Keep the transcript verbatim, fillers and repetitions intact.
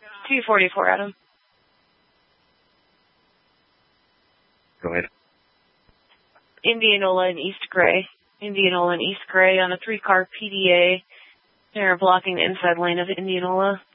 two forty-four, Adam. Go ahead. Indianola and East Gray. Indianola and East Gray on a three-car P D A. They're blocking the inside lane of Indianola.